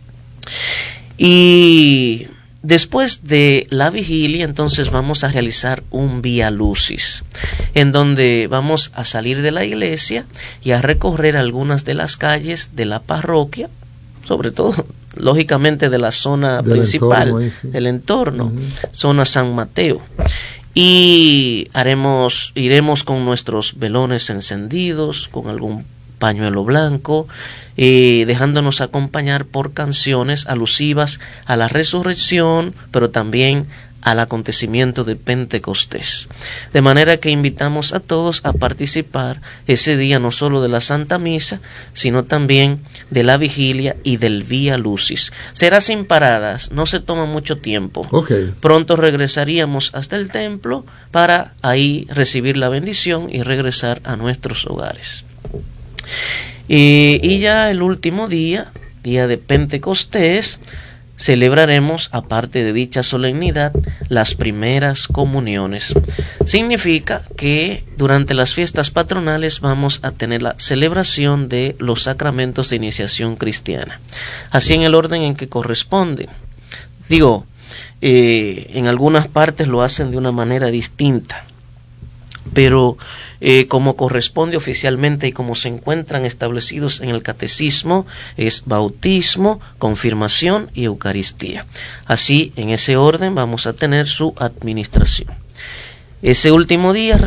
Y después de la vigilia, entonces vamos a realizar un Vía Lucis, en donde vamos a salir de la iglesia y a recorrer algunas de las calles de la parroquia, sobre todo, lógicamente, de la zona del principal, entorno, ahí, sí. del entorno, uh-huh. zona San Mateo. Y haremos, iremos con nuestros velones encendidos, con algún pañuelo blanco, eh, dejándonos acompañar por canciones alusivas a la resurrección, pero también al acontecimiento de Pentecostés. De manera que invitamos a todos a participar ese día no solo de la Santa Misa, sino también de la vigilia y del Vía Lucis. Será sin paradas, no se toma mucho tiempo. Okay. Pronto regresaríamos hasta el templo para ahí recibir la bendición y regresar a nuestros hogares. Y, y ya el último día, día de Pentecostés, celebraremos, aparte de dicha solemnidad, las primeras comuniones. Significa que durante las fiestas patronales vamos a tener la celebración de los sacramentos de iniciación cristiana, así en el orden en que corresponde. Digo, eh, en algunas partes lo hacen de una manera distinta, pero eh, como corresponde oficialmente y como se encuentran establecidos en el catecismo, es bautismo, confirmación y Eucaristía. Así, en ese orden vamos a tener su administración. Ese último día